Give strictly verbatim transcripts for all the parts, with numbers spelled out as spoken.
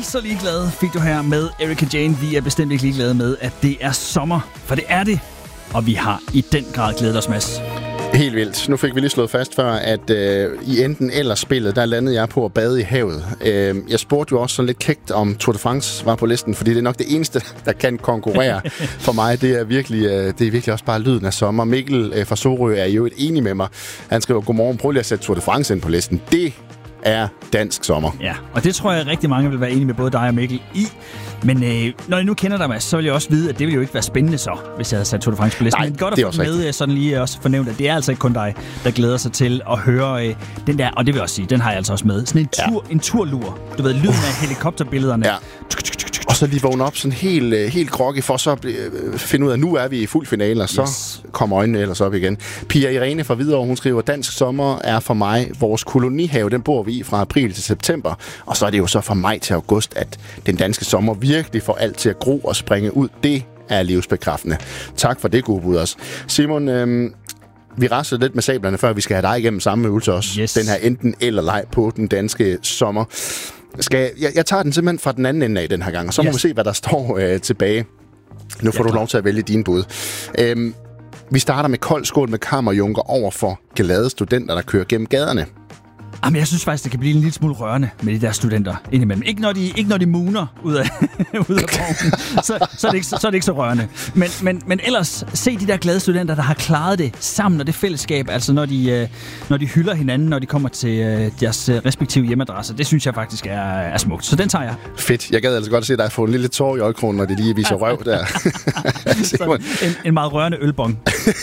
Så ligeglad fik du her med Erika Jane. Vi er bestemt ikke ligeglade med, at det er sommer, for det er det. Og vi har i den grad glædet os, Mads. Helt vildt. Nu fik vi lige slået fast før, at øh, i enten eller spillet, der landede jeg på at bade i havet. Øh, jeg spurgte jo også sådan lidt kægt, om Tour de France var på listen, fordi det er nok det eneste, der kan konkurrere for mig. Det er virkelig, øh, det er virkelig også bare lyden af sommer. Mikkel øh, fra Sorø er jo et enig med mig. Han skriver, godmorgen, prøv lige at sætte Tour de France ind på listen. Det er dansk sommer. Ja, og det tror jeg rigtig mange vil være enige med både dig og Mikkel i. Men øh, når jeg nu kender dig, Mads, så vil jeg også vide, at det vil jo ikke være spændende så, hvis jeg havde sat Tour de France på listen. Nej, men godt at få med rigtigt. Sådan lige også fornævnt, at det er altså ikke kun dig, der glæder sig til at høre øh, den der, og det vil jeg også sige, den har jeg altså også med. Sådan en tur, ja. en turlur. Du ved, lyden af helikopterbillederne. Ja. Og så lige vågne op sådan helt, helt groggy for så at finde ud af, at nu er vi i fuld finale, og så yes. kommer øjnene ellers op igen. Pia Irene fra Hvidovre, hun skriver, dansk sommer er for mig vores kolonihave. Den bor vi i fra april til september. Og så er det jo så fra maj til august, at den danske sommer virkelig får alt til at gro og springe ud. Det er livsbekræftende. Tak for det, gode bud også. Simon, øhm, vi raslede lidt med sablerne, før vi skal have dig igennem samme øvelse også. Yes. Den her enten eller leg på den danske sommer. Skal, jeg, jeg tager den simpelthen fra den anden ende af den her gang, og så må yes. vi se, hvad der står øh, tilbage. Nu får du lov til at vælge dine bud. Øhm, vi starter med kold skål med kammerjunker over for glade studenter, der kører gennem gaderne. Jamen, jeg synes faktisk, det kan blive en lille smule rørende med de der studenter indimellem. Ikke når de, ikke når de muner ud af, ud af vognen, så, så, er det ikke, så er det ikke så rørende. Men, men, men ellers, se de der glade studenter, der har klaret det sammen, og det fællesskab, altså når de, når de hylder hinanden, når de kommer til deres respektive hjemadresser. Det synes jeg faktisk er, er smukt. Så den tager jeg. Fedt. Jeg gad altså godt at se dig få en lille tår i øjekronen, når de lige viser røv der. Simon. En, en meget rørende ølbong.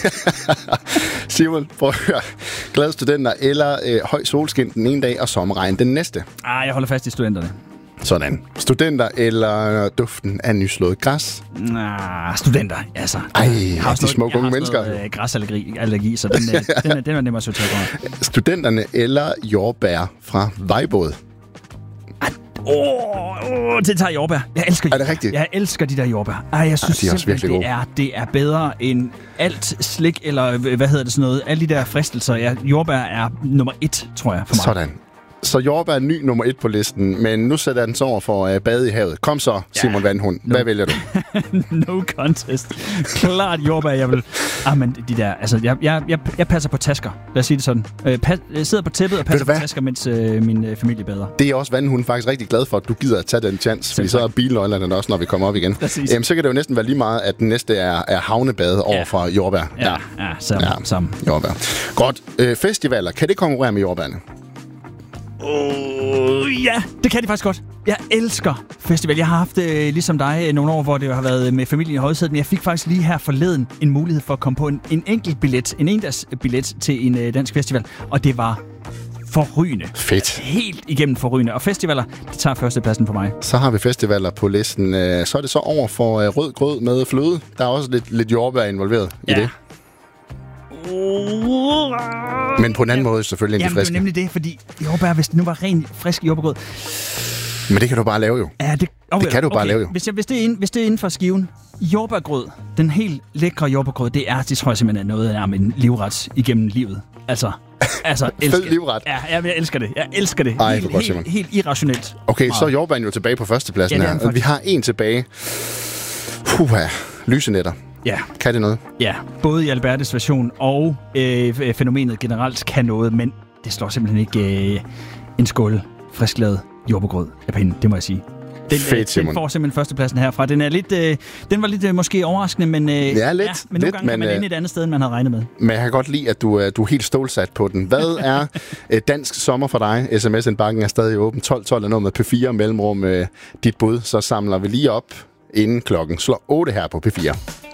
Simon, prøv at høre. Glade studenter eller øh, høj solskin den ene dag og sommerregn den næste. Ah, jeg holder fast i studenterne. Sådan. Studenter eller duften af nyslået græs? Ah, studenter, altså. Ej, har de smukke unge mennesker. Jeg har øh, græsallergi, allergi, så den, øh, den, er, den er nemmere at sortere fra. Studenterne eller jordbær fra Vejbåd? Åh, oh, oh, det tager jordbær. Jeg elsker Er det rigtigt? Jeg elsker de der jordbær. Ej, jeg synes ja, de er simpelthen, det er, det er bedre end alt slik, eller hvad hedder det sådan noget. Alle de der fristelser. Ja, jordbær er nummer et, tror jeg, for mig. Sådan. Så jordbær er ny nummer et på listen, men nu sætter jeg den så over for uh, bade i havet. Kom så, Simon ja, Vandhund. Hvad no. vælger du? No contest. Klart jordbær, jeg vil... Ah, men de der... Altså, jeg, jeg, jeg, jeg passer på tasker. Lad os sige det sådan. Jeg, pas, jeg sidder på tæppet og passer på tasker, mens øh, min øh, familie bader. Det er også Vandhund faktisk rigtig glad for, at du gider at tage den chance. Fordi så er bilnøglerne også, når vi kommer op igen. Jamen, så kan det jo næsten være lige meget, at den næste er, er havnebade over ja. for jordbær. Ja, ja, ja sammen. Ja, sammen. Jordbær. Godt. Øh, festivaler, kan det konkurrere med jordbærne? Uh, ja, det kan de faktisk godt. Jeg elsker festival. Jeg har haft øh, ligesom dig nogle år, hvor det har været med familien i højsædet, men jeg fik faktisk lige her forleden en mulighed for at komme på en, en enkelt billet, en endags billet til en øh, dansk festival, og det var forrygende. Fedt. Helt igennem forrygende. Og festivaler, det tager førstepladsen for mig. Så har vi festivaler på listen. Så er det så over for rød grød med fløde. Der er også lidt, lidt jordbær involveret ja. i det. Men på en anden ja. måde selvfølgelig end de friske. Jamen, det er nemlig det, fordi jordbær, hvis det nu var ren frisk jordbærgrød. Men det kan du bare lave jo. Ja, det, okay, det kan du bare okay. lave jo. Hvis, jeg, hvis, det er inden, hvis det er inden for skiven, jordbærgrød, den helt lækre jordbærgrød, det er, det tror jeg simpelthen er noget af en livret igennem livet. Altså, altså elsker Fed livret. Ja, jeg elsker det. Jeg elsker det. Ej, helt, helt, helt, helt irrationelt. Okay, så er jordbæren jo tilbage på førstepladsen ja, her. Vi har en tilbage. Puha, lysenetter. Ja. Kan det noget? Ja, både i Albertes version og øh, fænomenet generelt kan noget, men det slår simpelthen ikke øh, en skål frisklavet jordbærgrød af pinden, det må jeg sige. Den, Fedt, øh, den får simpelthen førstepladsen herfra. Den er lidt, øh, den var lidt øh, måske overraskende, men, øh, ja, lidt, ja, men nogle lidt, gange men, er man inde et andet sted, end man havde regnet med. Men jeg kan godt lide, at du, du er helt stålsat på den. Hvad er øh, dansk sommer for dig? S M S-indbakken er stadig åben. tolv tolv er noget med P fire mellemrum øh, dit bud. Så samler vi lige op inden klokken slår otte her på P fire.